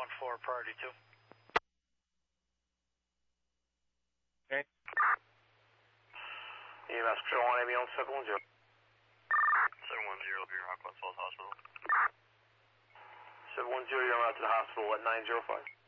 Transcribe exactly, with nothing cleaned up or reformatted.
one four, priority two. Okay. E M S control one, ambulance seven one zero. seven one zero, you're Rockwell Falls Hospital. seven one zero, you're on route to the hospital at nine zero five.